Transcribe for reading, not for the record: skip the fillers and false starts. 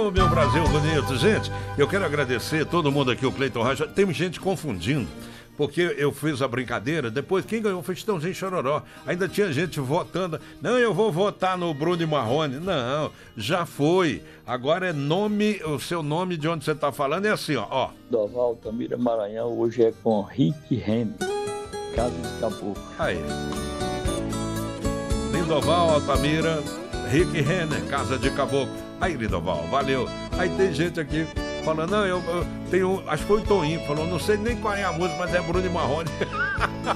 Ô, meu Brasil bonito. Gente, eu quero agradecer todo mundo aqui, o Cleiton Rocha. Tem gente confundindo, porque eu fiz a brincadeira, depois quem ganhou foi Chitãozinho e Chororó. Ainda tinha gente votando. Não, eu vou votar no Bruno e Marrone. Não, já foi. Agora é nome, o seu nome de onde você tá falando é assim, ó. Doval, Altamira, Maranhão, hoje é com Rick Renner, Casa de Caboclo. Aí. Lindoval, Altamira, Rick Renner, Casa de Caboclo. Aí, Lindoval, valeu. Aí tem gente aqui falando, não, eu tenho, acho que foi o Toninho, falou, não sei nem qual é a música, mas é Bruno e Marrone.